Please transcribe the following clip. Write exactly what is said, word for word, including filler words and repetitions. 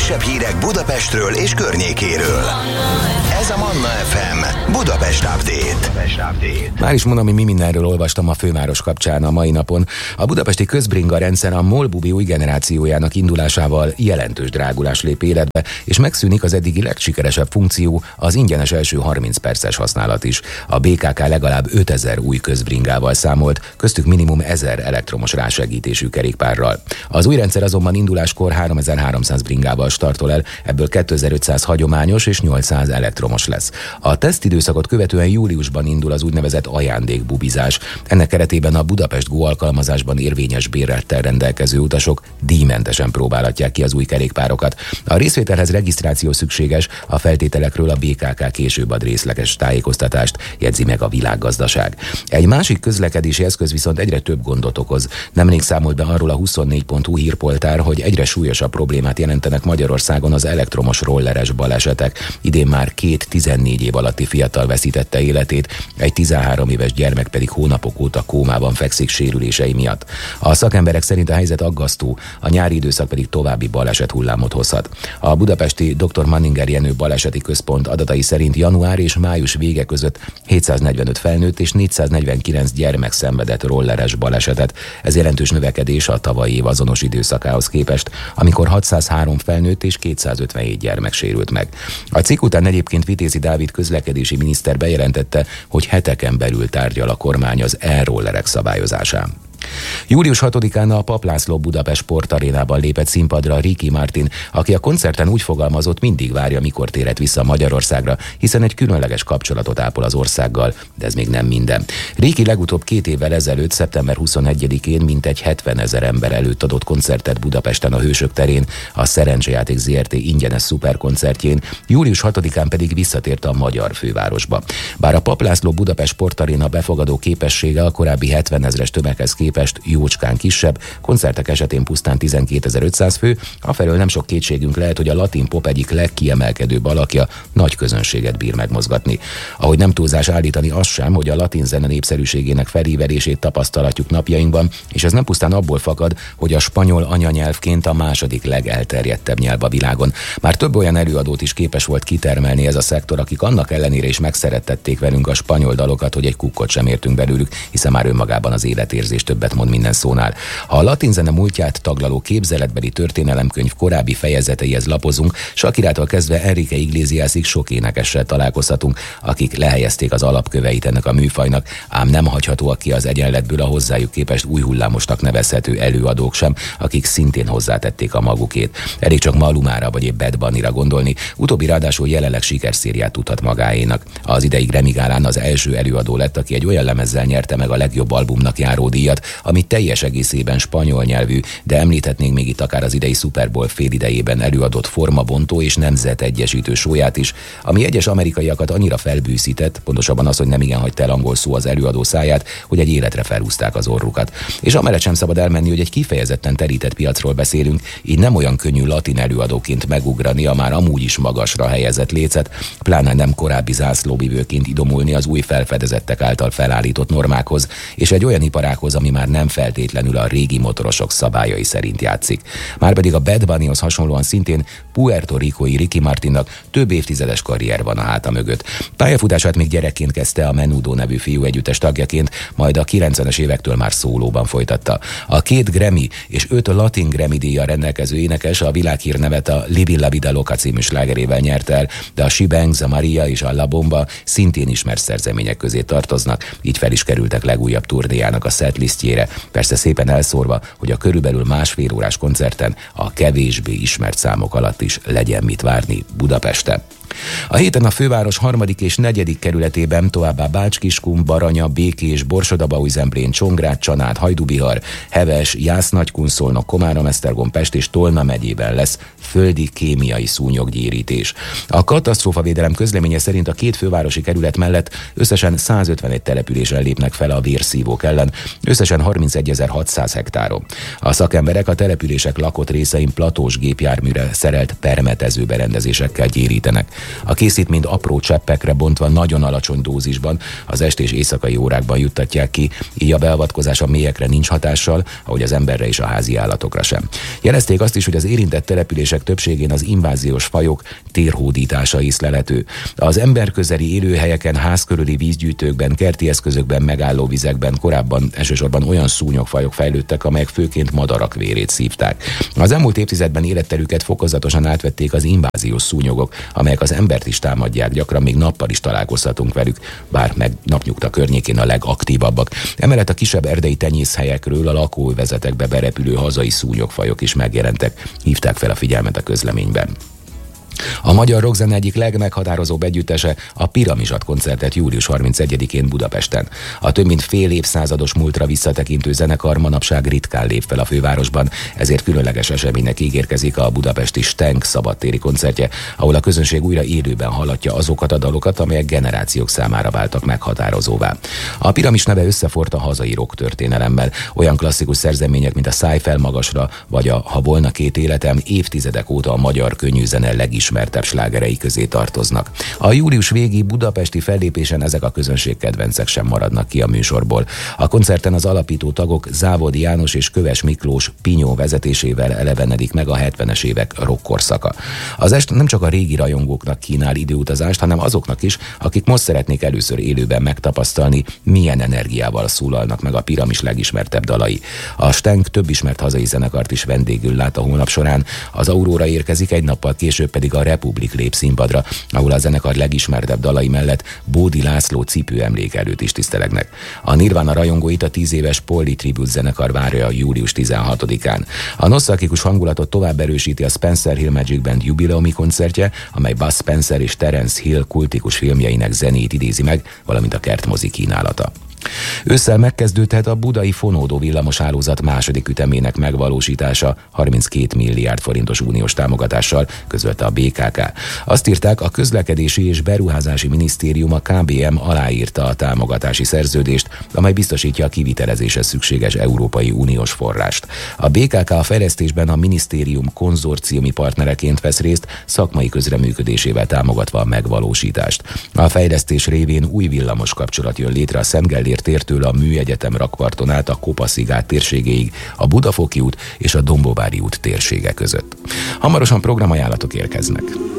legfrissebb hírek Budapestről és környékéről. Ez a Manna ef em Budapest Update. Már is mondom, hogy mi mindenről olvastam a főváros kapcsán a mai napon. A budapesti közbringa rendszer a MOL-Bubi új generációjának indulásával jelentős drágulás lép életbe, és megszűnik az eddigi legsikeresebb funkció, az ingyenes első harminc perces használat is. A bé ká ká legalább ötezer új közbringával számolt, köztük minimum ezer elektromos rásegítésű kerékpárral. Az új rendszer azonban induláskor háromezer-háromszáz bringával startol el, ebből kétezer-ötszáz hagyományos és nyolcszáz elektromos lesz. A tesztidőszakot követően júliusban indul az úgynevezett ajándékbubizás. Ennek keretében a Budapest Go alkalmazásban érvényes bérlettel rendelkező utasok díjmentesen próbálhatják ki az új kerékpárokat. A részvételhez regisztráció szükséges, a feltételekről a bé ká ká később ad részleges tájékoztatást, jegyzi meg a Világgazdaság. Egy másik közlekedési eszköz viszont egyre több gondot okoz. Nemrég számolt be arról a huszonnégy pont hu hírpoltár, hogy egyre súlyosabb problémát jelentenek Magyarországon az elektromos rolleres balesetek. Idén már két tizennégy év alatti fiatal veszítette életét, egy tizenhárom éves gyermek pedig hónapok óta kómában fekszik sérülései miatt. A szakemberek szerint a helyzet aggasztó, a nyári időszak pedig további baleset hullámot hozhat. A budapesti doktor Manninger Jenő baleseti központ adatai szerint január és május vége között hétszáznegyvenöt felnőtt és négyszáznegyvenkilenc gyermek szenvedett rolleres balesetet. Ez jelentős növekedés a tavalyi év azonos időszakához képest, amikor hatszázhárom felnőtt és kétszázötvenhét gyermek sérült meg. A cikk után egyébként Vitézi Dávid közlekedési miniszter bejelentette, hogy heteken belül tárgyal a kormány az e-rollerek szabályozásán. július hatodikán a Papp László Budapest Sportarénában lépett színpadra Ricky Martin, aki a koncerten úgy fogalmazott, mindig várja, mikor térhet vissza Magyarországra, hiszen egy különleges kapcsolatot ápol az országgal, de ez még nem minden. Ricky legutóbb két évvel ezelőtt, szeptember huszonegyedikén mintegy hetvenezer ember előtt adott koncertet Budapesten a Hősök terén, a Szerencsejáték zé er té ingyenes szuperkoncertjén, július hatodikán pedig visszatért a magyar fővárosba. Bár a Papp László Budapest Sportaréna befogadó képessége a korábbi hetvenezres tömeghez képest jócskán kisebb, koncertek esetén pusztán tizenkétezer-ötszáz fő, afelől nem sok kétségünk lehet, hogy a latin pop egyik legkiemelkedőbb alakja nagy közönséget bír megmozgatni. Ahogy nem túlzás állítani az sem, hogy a latin zene népszerűségének felévelését tapasztalatjuk napjainkban, és ez nem pusztán abból fakad, hogy a spanyol anyanyelvként a második legelterjedtebb nyelv a világon. Már több olyan előadót is képes volt kitermelni ez a szektor, akik annak ellenére is megszerettették velünk a spanyol dalokat, hogy egy kukkot sem értünk belőlük, hiszen már önmagában az életérzés többet mond minden szónál. Ha a latin zene múltját taglaló képzeletbeli történelemkönyv korábbi fejezeteihez lapozunk, Shakirától kezdve Enrique Iglesiasig sok énekessel találkozhatunk, akik lehelyezték az alapköveit ennek a műfajnak, ám nem hagyhatóak ki az egyenletből a hozzájuk képest új hullámosnak nevezhető előadók sem, akik szintén hozzátették a magukét. Elég csak Malumára vagy épp Bad Bunnyra gondolni, utóbbi ráadásul jelenleg sikerszériát tudhat magáénak. Az idei Grammy gálán az első előadó lett, aki egy olyan lemezzel nyerte meg a legjobb albumnak járó díjat, ami teljes egészében spanyol nyelvű, de említhetnénk még itt akár az idei Super Bowl félidejében előadott formabontó és nemzetegyesítő sóját is, ami egyes amerikaiakat annyira felbűszített, pontosabban az, hogy nem igen hagyta el angol szó az előadó száját, hogy egy életre felhúzták az orrukat. És amellett sem szabad elmenni, hogy egy kifejezetten terített piacról beszélünk, így nem olyan könnyű latin előadóként megugrani a már amúgy is magasra helyezett lécet, pláne nem korábbi zászlóvivőként idomulni az új felfedezettek által felállított normákhoz, és egy olyan iparághoz, ami már nem feltétlenül a régi motorosok szabályai szerint játszik. Márpedig a Bad Bunnyhoz hasonlóan szintén Puerto Ricói Ricky Martinnak több évtizedes karrier van a háta mögött. Pályafutását még gyerekként kezdte a Menudo nevű fiú együttes tagjaként, majd a kilencvenes évektől már szólóban folytatta. A két Grammy és öt latin Grammy díjjal rendelkező énekes a világhírnevet a Livin la Vida Loca című slágerével nyert el, de a She Bangs, a Maria és a La Bomba szintén ismert szerzemények közé tartoznak, így fel is kerültek legújabb turdéjának a setlistjére, persze szépen elszórva, hogy a körülbelül másfél órás koncerten a kevésbé ismert számok alatt is legyen mit várni Budapesten. A héten a főváros harmadik és negyedik kerületében, továbbá Bács-Kiskun, Baranya, Békés, Borsod-Abaúj-Zemplén, Csongrád, Csanád, Hajdubihar, Heves, Jász-Nagykun, Szolnok, Komárom-Esztergom, Pest és Tolna megyében lesz földi kémiai szúnyoggyérítés. A katasztrófavédelem közleménye szerint a két fővárosi kerület mellett összesen százötvenegy településen lépnek fel a vérszívók ellen, összesen összesen harmincegyezer-hatszáz hektáron. A szakemberek a települések lakott részein platós gépjárműre szerelt permetező berendezésekkel gyérítenek. A készítményt apró cseppekre bontva nagyon alacsony dózisban az est és éjszakai órákban juttatják ki, így a beavatkozás a mélyekre nincs hatással, ahogy az emberre és a házi állatokra sem. Jelezték azt is, hogy az érintett települések többségén az inváziós fajok térhódítása is lelhető. Az emberközeli élőhelyeken, házkörüli vízgyűjtőkben, kerti eszközökben, megálló vizekben korábban elsősorban olyan szúnyogfajok fejlődtek, amelyek főként madarak vérét szívták. Az elmúlt évtizedben életterüket fokozatosan átvették az inváziós szúnyogok, amelyek az embert is támadják, gyakran még nappal is találkozhatunk velük, bár meg Napnyugta környékén a legaktívabbak. Emellett a kisebb erdei tenyészhelyekről a lakóövezetekbe berepülő hazai szúnyogfajok is megjelentek, hívták fel a figyelmet a közleményben. A magyar rockzene egyik legmeghatározóbb együttese a Piramisat koncertet július harmincegyedikén Budapesten. A több mint fél évszázados múltra visszatekintő zenekar manapság ritkán lép fel a fővárosban, ezért különleges eseménynek ígérkezik a budapesti Stenk szabadtéri koncertje, ahol a közönség újra élőben hallatja azokat a dalokat, amelyek generációk számára váltak meghatározóvá. A Piramis neve összefort a hazai rock történelemmel. Olyan klasszikus szerzemények, mint a Szállj fel magasra, vagy a Ha volna két életem évtizedek óta a magyar könnyűzene legis ismertebb slágerei közé tartoznak. A július végi budapesti fellépésen ezek a közönség kedvencek sem maradnak ki a műsorból. A koncerten az alapító tagok Závodi János és Köves Miklós Pinyó vezetésével elevenedik meg a hetvenes évek rock korszaka. Az est nem csak a régi rajongóknak kínál időutazást, hanem azoknak is, akik most szeretnék először élőben megtapasztalni, milyen energiával szólalnak meg a Piramis legismertebb dalai. A Stenk több ismert hazai zenekart is vendégül lát a hónap során, az Aurora érkezik, egy nappal később pedig a Republik lép színpadra, ahol a zenekar legismertebb dalai mellett Bódi László cipő emlékelőt is tisztelegnek. A Nirvana rajongóit a tíz éves Polly Tribute zenekar várja július tizenhatodikán. A nosztalgikus hangulatot tovább erősíti a Spencer Hill Magic Band jubileumi koncertje, amely Buzz Spencer és Terence Hill kultikus filmjeinek zenét idézi meg, valamint a kertmozi kínálata. Ősszel megkezdődhet a budai fonódó villamoshálózat második ütemének megvalósítása harminckét milliárd forintos uniós támogatással, közölte a bé ká ká. Azt írták, a Közlekedési és Beruházási Minisztérium, a ká bé em aláírta a támogatási szerződést, amely biztosítja a kivitelezéshez szükséges Európai Uniós forrást. A bé ká ká a fejlesztésben a minisztérium konzorciumi partnereként vesz részt, szakmai közreműködésével támogatva a megvalósítást. A fejlesztés révén új villamos kapcsolat jön létre a Szentgellér tértől a Műegyetem rakparton át a Kopaszigát térségéig, a Budafoki út és a Dombóvári út térsége között. Hamarosan programajánlatok érkeznek.